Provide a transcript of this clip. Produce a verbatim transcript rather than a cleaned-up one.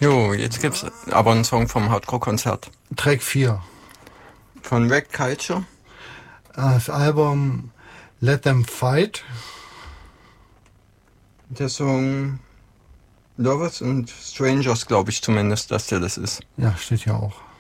Jo, jetzt gibt's aber einen Song vom Hardcore-Konzert. Track vier. Von Wrecked Culture. Das Album Let Them Fight. Der Song Lovers and Strangers, glaube ich zumindest, dass der das ist. Ja, steht ja auch.